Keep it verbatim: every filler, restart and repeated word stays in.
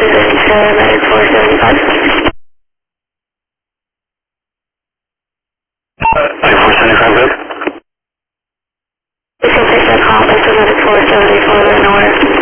Medic four seventy-five. Medic four seventy-five, good. You can take that call. This is Medic four seventy-four, North.